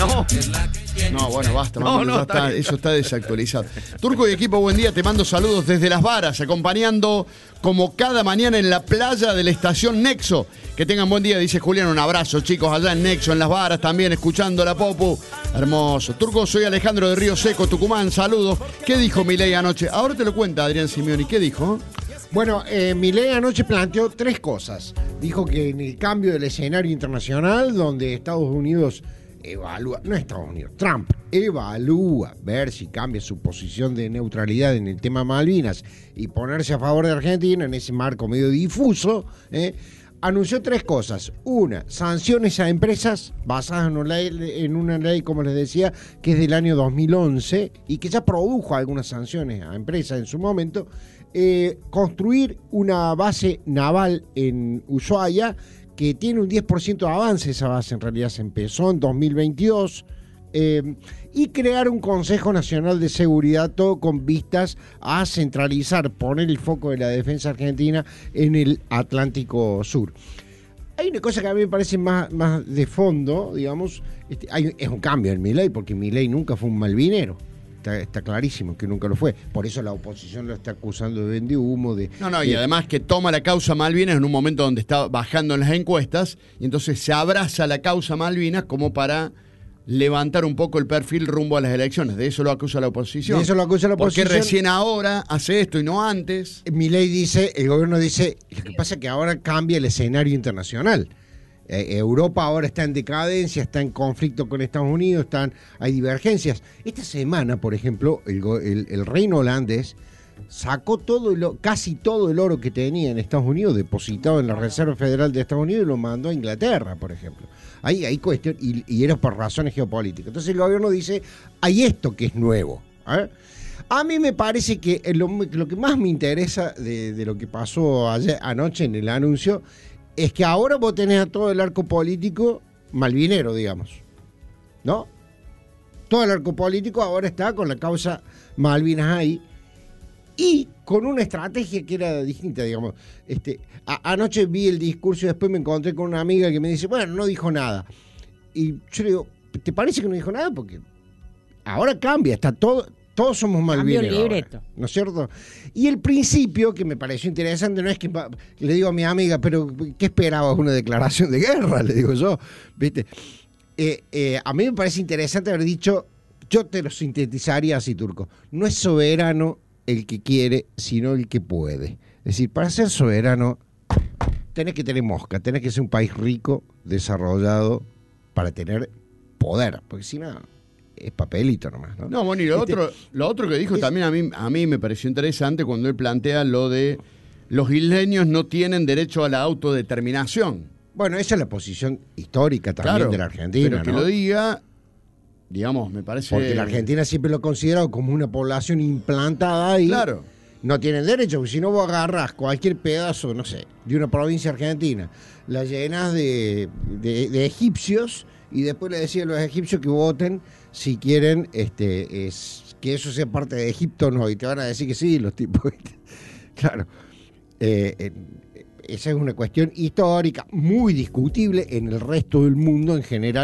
No. No, bueno, basta. No, Mami, no, ya está, eso está desactualizado. Turco y equipo, buen día. Te mando saludos desde Las Varas, acompañando como cada mañana en la playa de la estación Nexo. Que tengan buen día, dice Julián. Un abrazo, chicos, allá en Nexo, en Las Varas, también escuchando la Popu. Hermoso. Turco, soy Alejandro de Río Seco, Tucumán. Saludos. ¿Qué dijo Milei anoche? Ahora te lo cuenta Adrián Simeoni. ¿Qué dijo? Bueno, Milei anoche planteó tres cosas. Dijo que en el cambio del escenario internacional, donde Estados Unidos evalúa, no Estados Unidos, Trump evalúa ver si cambia su posición de neutralidad en el tema Malvinas y ponerse a favor de Argentina en ese marco medio difuso, anunció tres cosas. Una, sanciones a empresas basadas en una ley, como les decía, que es del año 2011 y que ya produjo algunas sanciones a empresas en su momento. Construir una base naval en Ushuaia, que tiene un 10% de avance. Esa base en realidad se empezó en 2022, y crear un Consejo Nacional de Seguridad, todo con vistas a centralizar, poner el foco de la defensa argentina en el Atlántico Sur. Hay una cosa que a mí me parece más de fondo, digamos, es un cambio en Milei, porque Milei nunca fue un malvinero. Está clarísimo que nunca lo fue. Por eso la oposición lo está acusando de vendehumo. Y además que toma la causa Malvinas en un momento donde está bajando en las encuestas, y entonces se abraza la causa Malvinas como para levantar un poco el perfil rumbo a las elecciones. De eso lo acusa la oposición. De eso lo acusa la oposición. Porque recién ahora hace esto y no antes. Milei dice, el gobierno dice, lo que pasa es que ahora cambia el escenario internacional. Europa ahora está en decadencia, está en conflicto con Estados Unidos, hay divergencias. Esta semana, por ejemplo, el reino holandés sacó casi todo el oro que tenía en Estados Unidos, depositado en la Reserva Federal de Estados Unidos, y lo mandó a Inglaterra, por ejemplo. Hay cuestión, y era por razones geopolíticas. Entonces el gobierno dice, hay esto que es nuevo. A mí me parece que lo que más me interesa de lo que pasó anoche en el anuncio es que ahora vos tenés a todo el arco político malvinero, digamos, ¿no? Todo el arco político ahora está con la causa Malvinas ahí y con una estrategia que era distinta, digamos. Anoche vi el discurso y después me encontré con una amiga que me dice, bueno, no dijo nada. Y yo le digo, ¿te parece que no dijo nada? Porque ahora cambia, está todo... Todos somos malvineros, Cambio el libreto, ¿no es cierto? Y el principio, que me pareció interesante, no es que le digo a mi amiga, pero ¿qué esperabas? ¿Una declaración de guerra? Le digo yo, ¿viste? A mí me parece interesante haber dicho, yo te lo sintetizaría así, Turco, no es soberano el que quiere, sino el que puede. Es decir, para ser soberano, tenés que tener mosca, tenés que ser un país rico, desarrollado, para tener poder, porque si no... es papelito nomás, ¿no? No, bueno, y lo otro que dijo también a mí me pareció interesante cuando él plantea lo de los isleños no tienen derecho a la autodeterminación. Bueno, esa es la posición histórica también de la Argentina, pero que ¿no? lo diga, digamos, me parece... Porque la Argentina siempre lo ha considerado como una población implantada ahí. Claro. No tienen derecho, porque si no vos agarrás cualquier pedazo, no sé, de una provincia argentina, la llenas de egipcios y después le decís a los egipcios que voten si quieren que eso sea parte de Egipto o no, y te van a decir que sí, los tipos. Claro. Esa es una cuestión histórica muy discutible en el resto del mundo en general.